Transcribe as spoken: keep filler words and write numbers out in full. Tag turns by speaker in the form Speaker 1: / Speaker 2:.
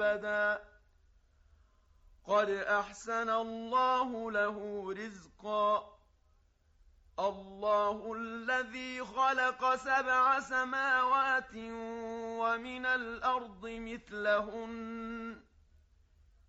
Speaker 1: أبدا قد أحسن الله له رزقا الله الذي خلق سبع سماوات ومن الأرض مثلهن